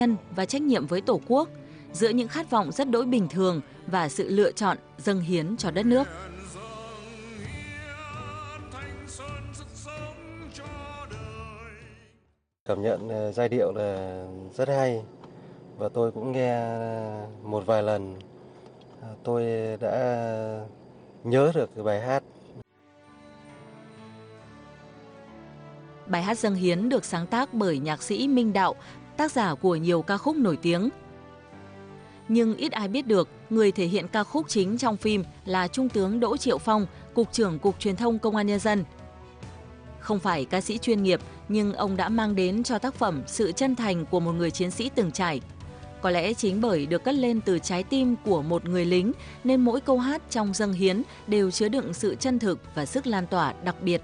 nhân và trách nhiệm với Tổ quốc, giữa những khát vọng rất đỗi bình thường và sự lựa chọn dâng hiến cho đất nước. Cảm nhận giai điệu là rất hay và tôi cũng nghe một vài lần, tôi đã nhớ được cái bài hát. Bài hát dâng hiến được sáng tác bởi nhạc sĩ Minh Đạo, tác giả của nhiều ca khúc nổi tiếng. Nhưng ít ai biết được, người thể hiện ca khúc chính trong phim là Trung tướng Đỗ Triệu Phong, Cục trưởng Cục Truyền thông Công an Nhân dân. Không phải ca sĩ chuyên nghiệp, nhưng ông đã mang đến cho tác phẩm sự chân thành của một người chiến sĩ từng trải. Có lẽ chính bởi được cất lên từ trái tim của một người lính, nên mỗi câu hát trong dâng hiến đều chứa đựng sự chân thực và sức lan tỏa đặc biệt.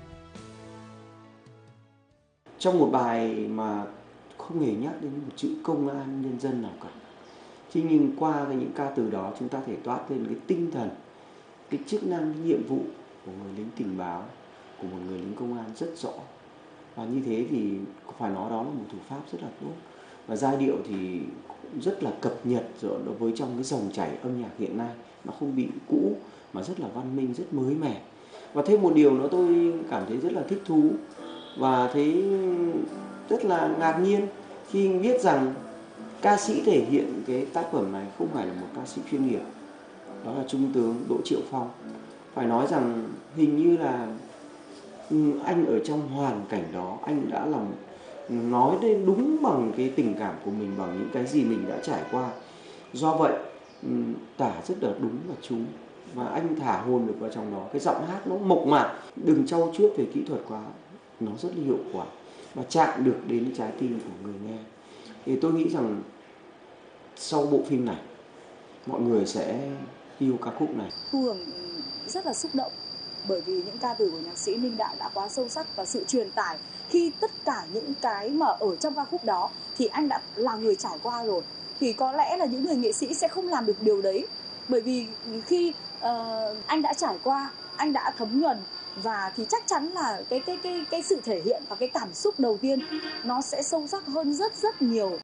Trong một bài mà không hề nhắc đến một chữ công an nhân dân nào cả. Thế nhưng qua những ca từ đó chúng ta thể toát lên cái tinh thần, cái chức năng, cái nhiệm vụ của người lính tình báo, của một người lính công an rất rõ. Và như thế thì phải nói đó là một thủ pháp rất là tốt. Và giai điệu thì cũng rất là cập nhật rồi đối với trong cái dòng chảy âm nhạc hiện nay. Nó không bị cũ mà rất là văn minh, rất mới mẻ. Và thêm một điều nữa tôi cảm thấy rất là thích thú và thấy rất là ngạc nhiên khi biết rằng ca sĩ thể hiện cái tác phẩm này không phải là một ca sĩ chuyên nghiệp, đó là Trung tướng Đỗ Triệu Phong. Phải nói rằng hình như là anh ở trong hoàn cảnh đó, anh đã nói đến đúng bằng cái tình cảm của mình, bằng những cái gì mình đã trải qua. Do vậy tả rất là đúng và trúng, và anh thả hồn được vào trong đó. Cái giọng hát nó mộc mạc, đừng trau chuốt về kỹ thuật quá, nó rất là hiệu quả và chạm được đến trái tim của người nghe. Thì tôi nghĩ rằng sau bộ phim này mọi người sẽ yêu ca khúc này. Thu Hường rất là xúc động bởi vì những ca từ của nhạc sĩ Minh Đạo đã quá sâu sắc, và sự truyền tải khi tất cả những cái mà ở trong ca khúc đó thì anh đã là người trải qua rồi, thì có lẽ là những người nghệ sĩ sẽ không làm được điều đấy, bởi vì khi anh đã trải qua, anh đã thấm nhuần, và thì chắc chắn là cái sự thể hiện và cái cảm xúc đầu tiên nó sẽ sâu sắc hơn rất nhiều.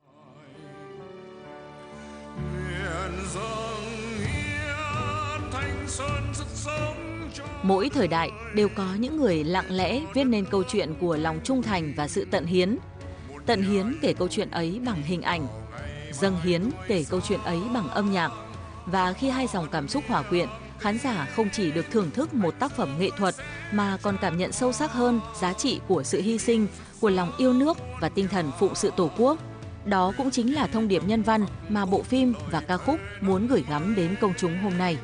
Mỗi thời đại đều có những người lặng lẽ viết nên câu chuyện của lòng trung thành và sự tận hiến. Tận hiến kể câu chuyện ấy bằng hình ảnh, dâng hiến kể câu chuyện ấy bằng âm nhạc. Và khi hai dòng cảm xúc hòa quyện, khán giả không chỉ được thưởng thức một tác phẩm nghệ thuật mà còn cảm nhận sâu sắc hơn giá trị của sự hy sinh, của lòng yêu nước và tinh thần phụng sự Tổ quốc. Đó cũng chính là thông điệp nhân văn mà bộ phim và ca khúc muốn gửi gắm đến công chúng hôm nay.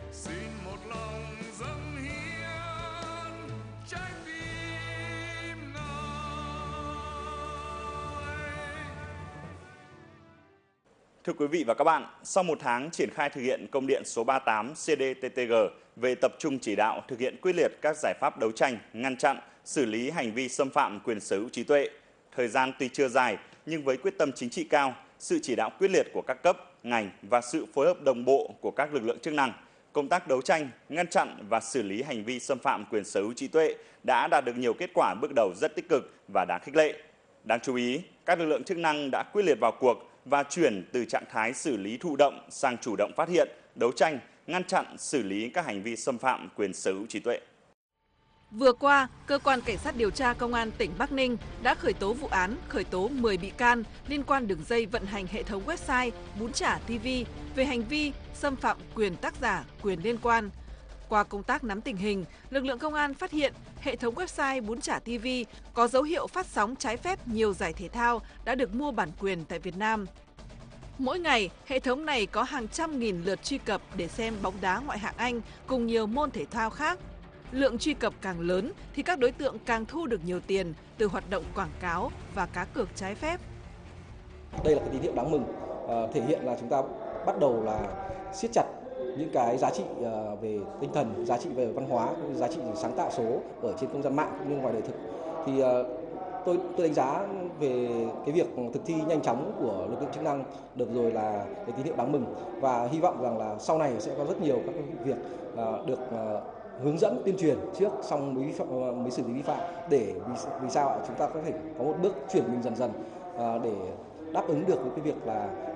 Thưa quý vị và các bạn, sau một tháng triển khai thực hiện công điện số 38 CDTTG về tập trung chỉ đạo thực hiện quyết liệt các giải pháp đấu tranh, ngăn chặn, xử lý hành vi xâm phạm quyền sở hữu trí tuệ, thời gian tuy chưa dài nhưng với quyết tâm chính trị cao, sự chỉ đạo quyết liệt của các cấp, ngành và sự phối hợp đồng bộ của các lực lượng chức năng, công tác đấu tranh, ngăn chặn và xử lý hành vi xâm phạm quyền sở hữu trí tuệ đã đạt được nhiều kết quả bước đầu rất tích cực và đáng khích lệ. Đáng chú ý, các lực lượng chức năng đã quyết liệt vào cuộc và chuyển từ trạng thái xử lý thụ động sang chủ động phát hiện, đấu tranh, ngăn chặn, xử lý các hành vi xâm phạm quyền sở hữu trí tuệ. Vừa qua, Cơ quan Cảnh sát điều tra Công an tỉnh Bắc Ninh đã khởi tố vụ án, khởi tố 10 bị can liên quan đường dây vận hành hệ thống website Bún Chả TV về hành vi xâm phạm quyền tác giả, quyền liên quan. Qua công tác nắm tình hình, lực lượng công an phát hiện hệ thống website Bún Chả TV có dấu hiệu phát sóng trái phép nhiều giải thể thao đã được mua bản quyền tại Việt Nam. Mỗi ngày, hệ thống này có hàng trăm nghìn lượt truy cập để xem bóng đá ngoại hạng Anh cùng nhiều môn thể thao khác. Lượng truy cập càng lớn thì các đối tượng càng thu được nhiều tiền từ hoạt động quảng cáo và cá cược trái phép. Đây là cái tín hiệu đáng mừng, thể hiện là chúng ta bắt đầu là siết chặt những cái giá trị về tinh thần, giá trị về văn hóa, giá trị sáng tạo số ở trên không gian mạng cũng như ngoài đời thực. Thì tôi đánh giá về cái việc thực thi nhanh chóng của lực lượng chức năng được rồi là cái tín hiệu đáng mừng, và hy vọng rằng là sau này sẽ có rất nhiều các việc được hướng dẫn tuyên truyền trước xong mới xử lý vi phạm, để vì sao chúng ta có thể có một bước chuyển mình dần dần để đáp ứng được những cái việc là